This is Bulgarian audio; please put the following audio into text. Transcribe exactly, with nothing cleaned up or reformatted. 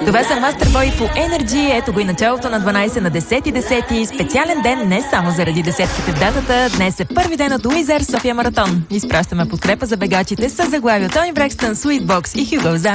Това са Masterboy по Energy. Ето го и началото на дванайсет на десети десети. Специален ден не само заради десетките в датата. Днес е първи ден от Уизер София Маратон. Изпращаме подкрепа за бегачите с заглавие Тони Брекстън, Sweetbox и Hugo